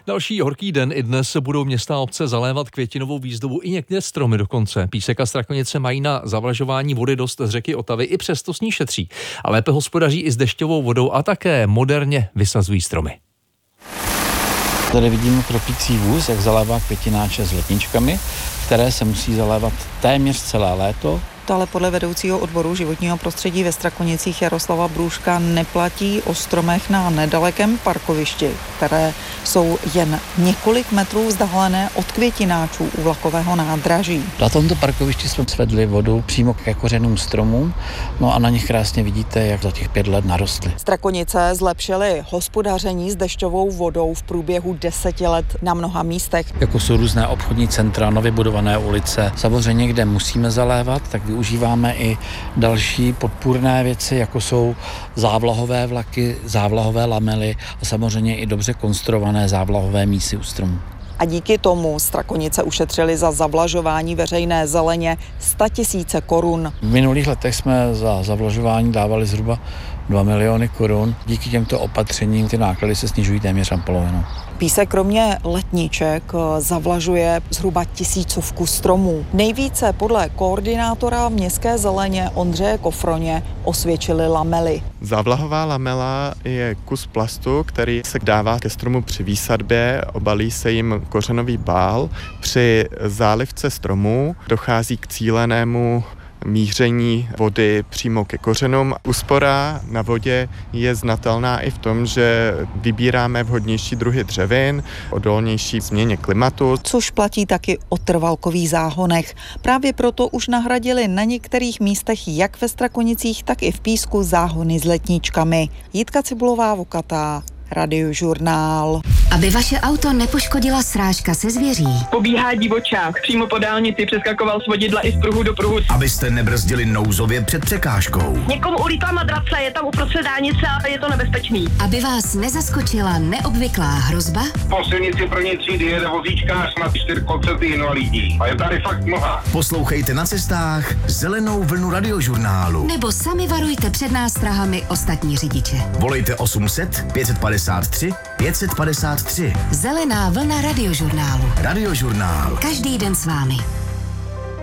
Další horký den i dnes budou města a obce zalévat květinovou výzdobu i některé stromy dokonce. Písek a Strakonice mají na zavlažování vody dost z řeky Otavy, i přesto s ní šetří. A lépe hospodaří i s dešťovou vodou a také moderně vysazují stromy. Tady vidíme tropící vůz, jak zalévá květináče s letničkami, které se musí zalévat téměř celé léto. To ale podle vedoucího odboru životního prostředí ve Strakonicích Jaroslava Brůška neplatí o stromech na nedalekém parkovišti, které jsou jen několik metrů vzdálené od květináčů u vlakového nádraží. Na tomto parkovišti jsme svedli vodu přímo ke kořenům stromů, no a na nich krásně vidíte, jak za těch 5 let narostly. Strakonice zlepšily hospodaření s dešťovou vodou v průběhu 10 let na mnoha místech. Jako jsou různé obchodní centra, nově budované ulice. Samozřejmě, kde musíme zalévat, tak využíváme i další podpůrné věci, jako jsou závlahové vlaky, závlahové lamely a samozřejmě i dobře konstruované závlahové mísy u stromů. A díky tomu Strakonice ušetřili za zavlažování veřejné zeleně 100 000 korun. V minulých letech jsme za zavlažování dávali zhruba 2 miliony korun. Díky těmto opatřením ty náklady se snižují téměř na polovinu. Písek kromě letniček zavlažuje zhruba 1000 stromů. Nejvíce podle koordinátora městské zeleně Ondřeje Kofroně osvědčily lamely. Závlahová lamela je kus plastu, který se dává ke stromu při výsadbě, obalí se jim kořenový bál. Při zálivce stromu dochází k cílenému míření vody přímo ke kořenům. Úspora na vodě je znatelná i v tom, že vybíráme vhodnější druhy dřevin, odolnější změně klimatu. Což platí taky o trvalkových záhonech. Právě proto už nahradili na některých místech jak ve Strakonicích, tak i v Písku záhony s letničkami. Jitka Cibulová-Vokatá, Radiožurnál. Aby vaše auto nepoškodila srážka se zvěří. Pobíhá divočák, přímo po dálnici přeskakoval z vodidla i z pruhu do pruhu. Abyste nebrzdili nouzově před překážkou. Někomu ulítla madrace, je tam uprostřed dálnice a je to nebezpečný. Aby vás nezaskočila neobvyklá hrozba. Po silnici první třídy jede vozíčkář na 4 invalidí. A je tady fakt mnoha. Poslouchejte na cestách Zelenou vlnu Radiožurnálu. Nebo sami varujte před nástrahami ostatní řidiče. Volejte 800 553 553. Zelená vlna Radiožurnálu. Radiožurnál. Každý den s vámi.